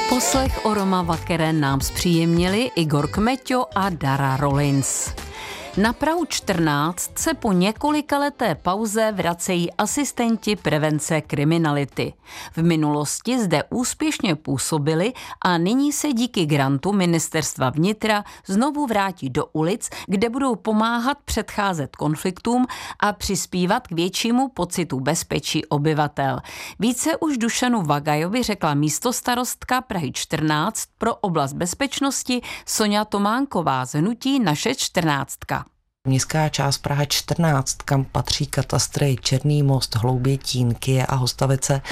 Poslech o Roma Vakeren nám zpříjemnili Igor Kmeťo a Dara Rollins. Na Prahu 14 se po několikaleté pauze vracejí asistenti prevence kriminality. V minulosti zde úspěšně působili a nyní se díky grantu Ministerstva vnitra znovu vrátí do ulic, kde budou pomáhat předcházet konfliktům a přispívat k většímu pocitu bezpečí obyvatel. Více už Dušanu Vagajovi řekla místostarostka Prahy 14 pro oblast bezpečnosti Soňa Tománková z hnutí Naše 14. Městská část Praha 14, kam patří katastry Černý Most, Hloubětín, Kyje a Hostavice,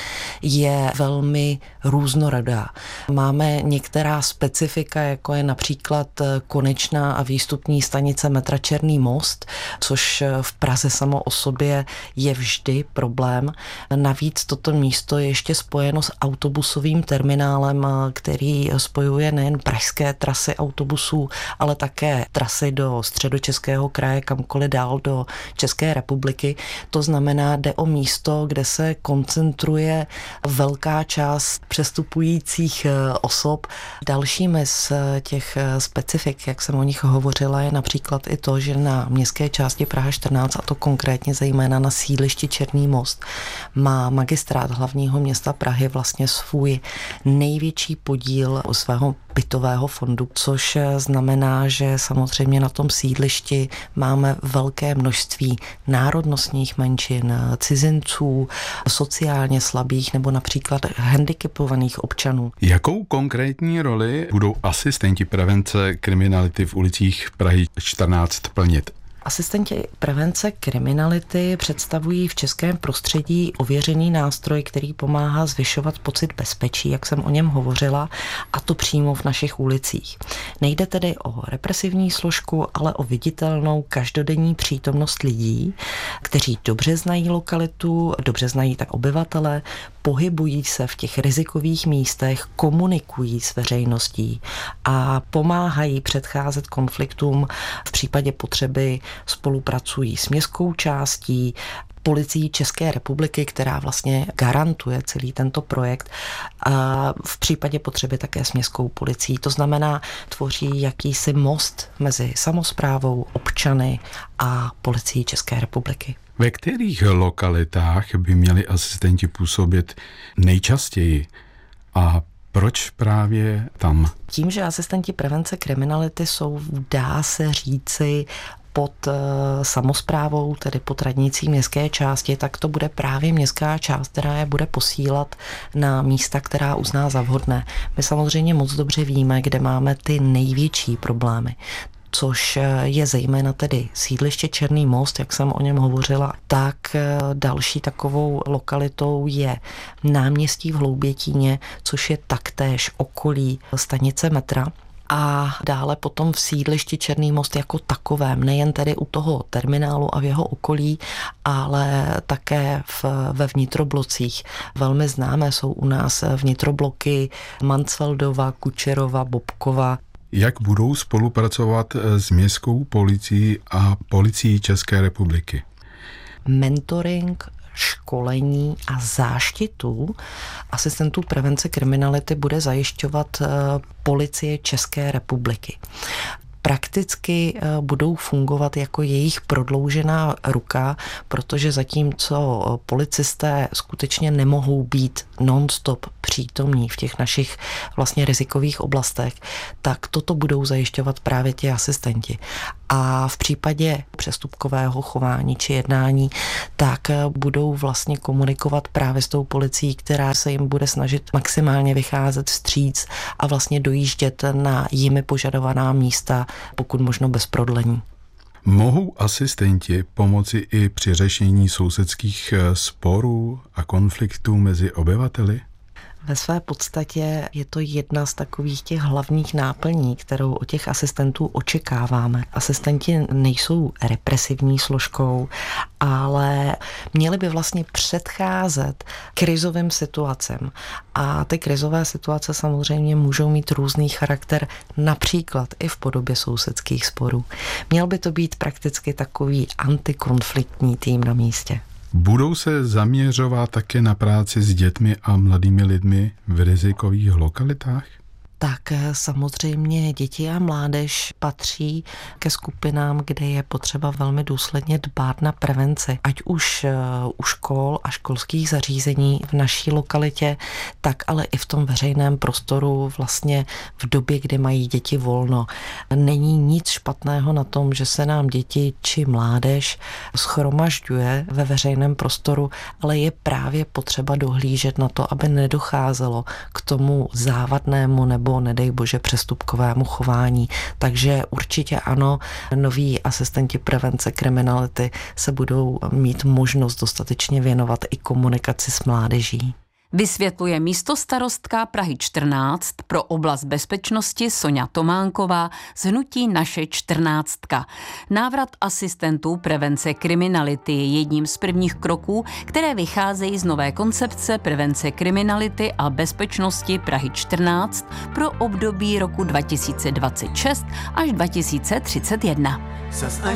je velmi různorodá. Máme některá specifika, jako je například konečná a výstupní stanice metra Černý Most, což v Praze samo o sobě je vždy problém. Navíc toto místo je ještě spojeno s autobusovým terminálem, který spojuje nejen pražské trasy autobusů, ale také trasy do Středočeského kraje, kamkoliv dál do České republiky. To znamená, jde o místo, kde se koncentruje velká část přestupujících osob. Dalšími z těch specifik, jak jsem o nich hovořila, je například i to, že na městské části Praha 14, a to konkrétně zejména na sídlišti Černý Most, má magistrát hlavního města Prahy vlastně svůj největší podíl svého bytového fondu, což znamená, že samozřejmě na tom sídlišti máme velké množství národnostních menšin, cizinců, sociálně slabých nebo například handicapovaných občanů. Jakou konkrétní roli budou asistenti prevence kriminality v ulicích Prahy 14 plnit? Asistenti prevence kriminality představují v českém prostředí ověřený nástroj, který pomáhá zvyšovat pocit bezpečí, jak jsem o něm hovořila, a to přímo v našich ulicích. Nejde tedy o represivní složku, ale o viditelnou každodenní přítomnost lidí, kteří dobře znají lokalitu, dobře znají tak obyvatele, pohybují se v těch rizikových místech, komunikují s veřejností a pomáhají předcházet konfliktům. V případě potřeby spolupracují s městskou částí, policií České republiky, která vlastně garantuje celý tento projekt, a v případě potřeby také s městskou policií. To znamená, tvoří jakýsi most mezi samosprávou, občany a policií České republiky. Ve kterých lokalitách by měli asistenti působit nejčastěji a proč právě tam? Tím, že asistenti prevence kriminality jsou, dá se říci, pod samosprávou, tedy pod radnicí městské části, tak to bude právě městská část, která je bude posílat na místa, která uzná za vhodné. My samozřejmě moc dobře víme, kde máme ty největší problémy, což je zejména tedy sídliště Černý Most, jak jsem o něm hovořila, tak další takovou lokalitou je náměstí v Hloubětíně, což je taktéž okolí stanice metra. A dále potom v sídlišti Černý Most jako takovém, nejen tedy u toho terminálu a v jeho okolí, ale také ve vnitroblocích. Velmi známé jsou u nás vnitrobloky Mansfeldova, Kučerova, Bobkova. Jak budou spolupracovat s městskou policií a policií České republiky? Mentoring, školení a záštitu asistentů prevence kriminality bude zajišťovat policie České republiky. Prakticky budou fungovat jako jejich prodloužená ruka, protože zatímco policisté skutečně nemohou být non-stop přítomní v těch našich vlastně rizikových oblastech, tak toto budou zajišťovat právě ti asistenti. A v případě přestupkového chování či jednání, tak budou vlastně komunikovat právě s tou policií, která se jim bude snažit maximálně vycházet vstříc a vlastně dojíždět na jimi požadovaná místa, pokud možno bez prodlení. Mohou asistenti pomoci i při řešení sousedských sporů a konfliktů mezi obyvateli? Ve své podstatě je to jedna z takových těch hlavních náplní, kterou od těch asistentů očekáváme. Asistenti nejsou represivní složkou, ale měli by vlastně předcházet krizovým situacím. A ty krizové situace samozřejmě můžou mít různý charakter, například i v podobě sousedských sporů. Měl by to být prakticky takový antikonfliktní tým na místě. Budou se zaměřovat také na práci s dětmi a mladými lidmi v rizikových lokalitách? Tak samozřejmě děti a mládež patří ke skupinám, kde je potřeba velmi důsledně dbát na prevenci. Ať už u škol a školských zařízení v naší lokalitě, tak ale i v tom veřejném prostoru vlastně v době, kdy mají děti volno. Není nic špatného na tom, že se nám děti či mládež shromažďuje ve veřejném prostoru, ale je právě potřeba dohlížet na to, aby nedocházelo k tomu závadnému nebo nedej bože přestupkovému chování. Takže určitě ano, noví asistenti prevence kriminality se budou mít možnost dostatečně věnovat i komunikaci s mládeží. Vysvětluje místostarostka Prahy 14 pro oblast bezpečnosti Soňa Tománková z hnutí Naše 14. Návrat asistentů prevence kriminality je jedním z prvních kroků, které vycházejí z nové koncepce prevence kriminality a bezpečnosti Prahy 14 pro období roku 2026 až 2031. Zas až